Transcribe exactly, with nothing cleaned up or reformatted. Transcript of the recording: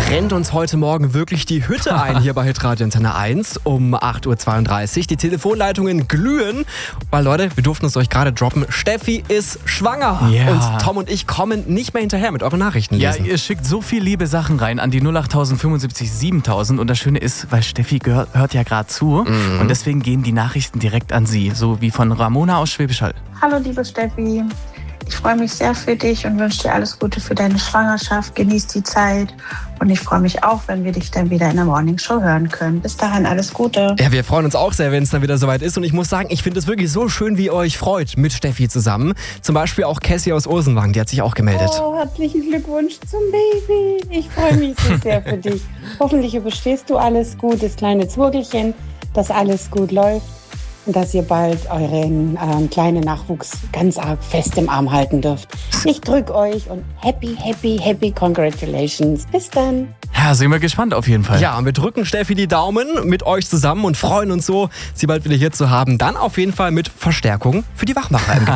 rennt uns heute Morgen wirklich die Hütte ein hier bei Hitradio Antenne eins um acht Uhr zweiunddreißig. Die Telefonleitungen glühen, weil Leute, wir durften es euch gerade droppen, Steffi ist schwanger. Ja. Und Tom und ich kommen nicht mehr hinterher mit euren Nachrichten lesen. Ja, ihr schickt so viel liebe Sachen rein an die null acht fünfundsiebzig siebentausend. Und das Schöne ist, weil Steffi gehört, hört ja gerade zu Mhm. und deswegen gehen die Nachrichten direkt an sie. So wie von Ramona aus Schwäbisch Hall. Hallo liebe Steffi, ich freue mich sehr für dich und wünsche dir alles Gute für deine Schwangerschaft. Genieß die Zeit und ich freue mich auch, wenn wir dich dann wieder in der Morningshow hören können. Bis dahin alles Gute. Ja, wir freuen uns auch sehr, wenn es dann wieder soweit ist. Und ich muss sagen, ich finde es wirklich so schön, wie ihr euch freut mit Steffi zusammen. Zum Beispiel auch Cassie aus Ursenwang, die hat sich auch gemeldet. Oh, herzlichen Glückwunsch zum Baby. Ich freue mich so sehr für dich. Hoffentlich überstehst du alles gut, das kleine Zwurgelchen, dass alles gut läuft und dass ihr bald euren ähm, kleinen Nachwuchs ganz arg fest im Arm halten dürft. Ich drücke euch und happy, happy, happy congratulations. Bis dann. Ja, sind wir gespannt auf jeden Fall. Ja, und wir drücken Steffi die Daumen mit euch zusammen und freuen uns so, sie bald wieder hier zu haben. Dann auf jeden Fall mit Verstärkung für die Wachmacher im Gepäck.